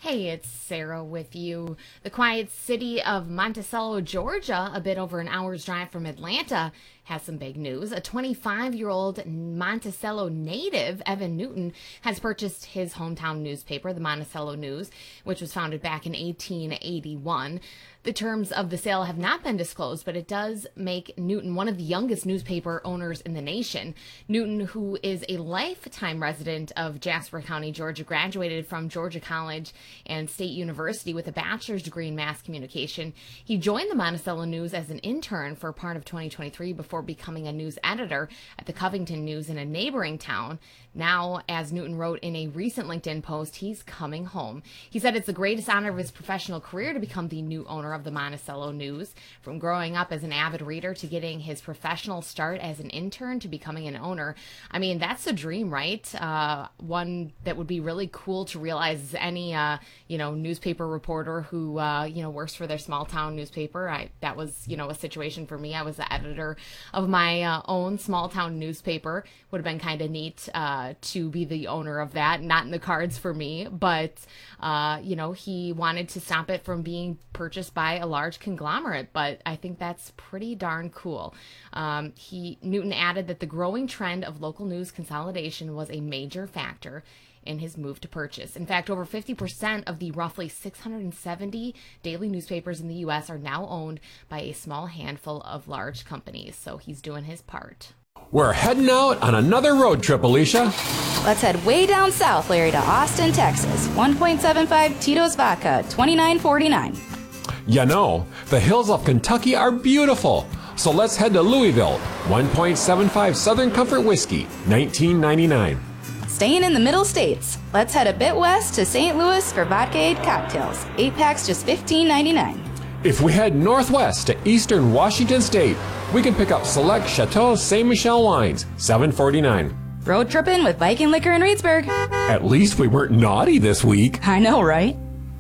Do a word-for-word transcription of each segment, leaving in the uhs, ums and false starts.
Hey, it's Sarah with you. The quiet city of Monticello, Georgia, a bit over an hour's drive from Atlanta, has some big news. A twenty-five-year-old Monticello native, Evan Newton, has purchased his hometown newspaper, the Monticello News, which was founded back in eighteen eighty-one. The terms of the sale have not been disclosed, but it does make Newton one of the youngest newspaper owners in the nation. Newton, who is a lifetime resident of Jasper County, Georgia, graduated from Georgia College and State University with a bachelor's degree in mass communication. He joined the Monticello News as an intern for part of twenty twenty-three before becoming a news editor at the Covington News in a neighboring town. Now, as Newton wrote in a recent LinkedIn post, he's coming home. He said it's the greatest honor of his professional career to become the new owner of the Monticello News. From growing up as an avid reader to getting his professional start as an intern to becoming an owner. I mean, that's the dream, right? Uh, one that would be really cool to realize is any, uh, you know, newspaper reporter who, uh, you know, works for their small town newspaper. I, that was, you know, a situation for me. I was the editor of my uh, own small town newspaper. Would have been kind of neat uh, to be the owner of that. Not in the cards for me, but, uh, you know, he wanted to stop it from being purchased by a large conglomerate, but I think that's pretty darn cool. Um, he Newton added that the growing trend of local news consolidation was a major factor in his move to purchase. In fact, over fifty percent of the roughly six hundred seventy daily newspapers in the U S are now owned by a small handful of large companies, so he's doing his part. We're heading out on another road trip, Alicia. Let's head way down south, Larry, to Austin, Texas. one point seven five Tito's Vodka, twenty-nine forty-nine. You know, the hills of Kentucky are beautiful. So let's head to Louisville. one point seven five Southern Comfort Whiskey, nineteen ninety-nine. Staying in the middle states. Let's head a bit west to Saint Louis for Vodka-Aid cocktails. Eight packs, just fifteen ninety-nine. If we head northwest to eastern Washington State, we can pick up select Chateau Saint Michelle wines, seven forty-nine. Road tripping with Viking Liquor in Reedsburg. At least we weren't naughty this week. I know, right?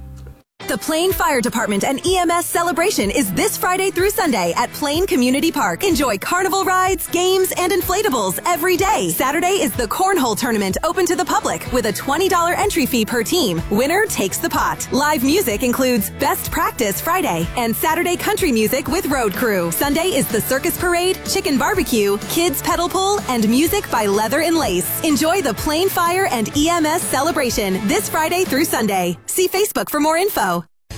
The Plain Fire Department and E M S celebration is this Friday through Sunday at Plain Community Park. Enjoy carnival rides, games, and inflatables every day. Saturday is the Cornhole Tournament open to the public with a twenty dollars entry fee per team. Winner takes the pot. Live music includes Best Practice Friday and Saturday country music with Road Crew. Sunday is the Circus Parade, Chicken Barbecue, Kids Pedal Pull, and music by Leather and Lace. Enjoy the Plain Fire and E M S celebration this Friday through Sunday. See Facebook for more info.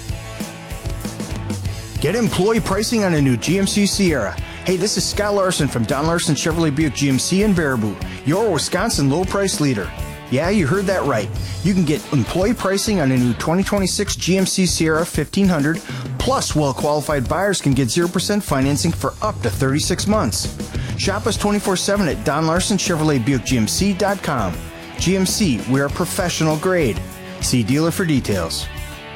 Get employee pricing on a new G M C Sierra. Hey, this is Scott Larson from Don Larson Chevrolet Buick G M C in Baraboo, your Wisconsin low price leader. Yeah, you heard that right. You can get employee pricing on a new twenty twenty-six G M C Sierra fifteen hundred, plus well-qualified buyers can get zero percent financing for up to thirty-six months. Shop us twenty-four seven at Don Larson Chevrolet Buick G M C dot com. G M C, we are professional grade. See dealer for details.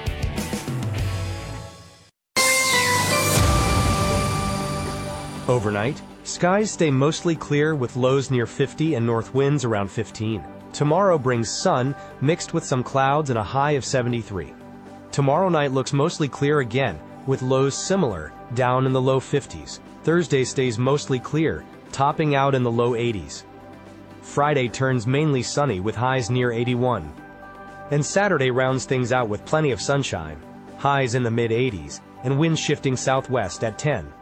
Overnight, skies stay mostly clear with lows near fifty and north winds around fifteen. Tomorrow brings sun mixed with some clouds and a high of seventy-three. Tomorrow night looks mostly clear again with lows similar, down in the low fifties. Thursday stays mostly clear, topping out in the low eighties. Friday turns mainly sunny with highs near eighty-one. And Saturday rounds things out with plenty of sunshine, highs in the mid eighties, and winds shifting southwest at ten.